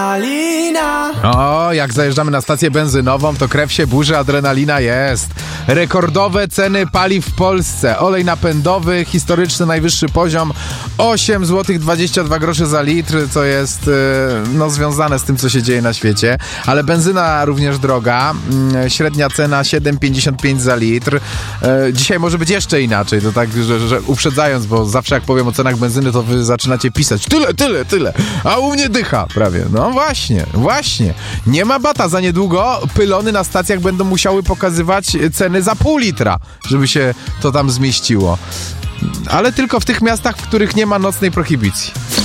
O, jak zajeżdżamy na stację benzynową, to krew się burzy, adrenalina jest. Rekordowe ceny paliw w Polsce. Olej napędowy, historyczny najwyższy poziom, 8 zł 22 groszy za litr, co jest związane z tym, co się dzieje na świecie. Ale benzyna również droga. Średnia cena 7,55 za litr. Dzisiaj może być jeszcze inaczej, to tak, że uprzedzając, bo zawsze jak powiem o cenach benzyny, to wy zaczynacie pisać tyle, a u mnie dycha prawie. No właśnie. Nie ma bata, za niedługo pylony na stacjach będą musiały pokazywać ceny za pół litra, żeby się to tam zmieściło. Ale tylko w tych miastach, w których nie ma nocnej prohibicji.